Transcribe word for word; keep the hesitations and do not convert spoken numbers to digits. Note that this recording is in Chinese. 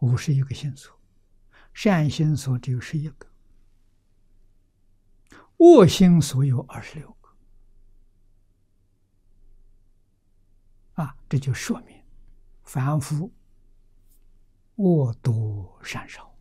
五十一个心所，善心所只有十一个，恶心所有二十六个。啊，这就说明凡夫恶多善少。